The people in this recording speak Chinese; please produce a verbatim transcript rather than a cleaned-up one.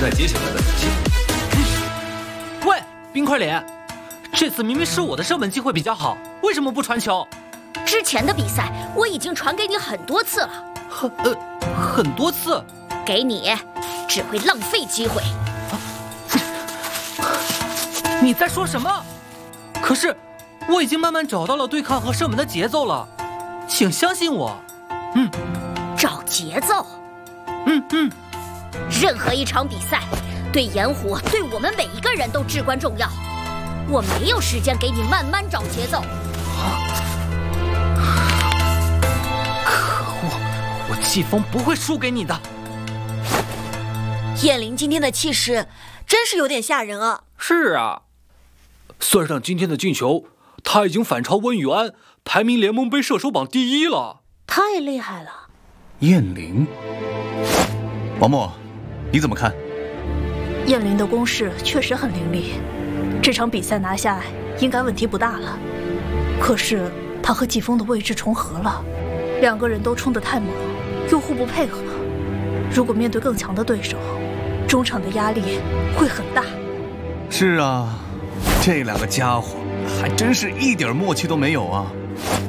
在接下来的比赛。 喂，冰块脸，这次明明是我的射门机会比较好，为什么不传球？ 之前的比赛我已经传给你很多次了， 很呃很多次， 给你只会浪费机会。 你在说什么？可是我已经慢慢找到了对抗和射门的节奏了，请相信我。嗯， 找节奏。 嗯嗯。 任何一场比赛，对盐湖，对我们每一个人都至关重要。我没有时间给你慢慢找节奏。 可恶，我季风不会输给你的。 燕玲今天的气势真是有点吓人啊！ 是啊， 算上今天的进球，他已经反超温宇安，排名联盟杯射手榜第一了。 太厉害了！ 燕玲，王默，你怎么看？ 燕玲的攻势确实很凌厉，这场比赛拿下应该问题不大了。可是他和季风的位置重合了，两个人都冲得太猛，又互不配合。如果面对更强的对手，中场的压力会很大。 是啊，这两个家伙还真是一点默契都没有啊！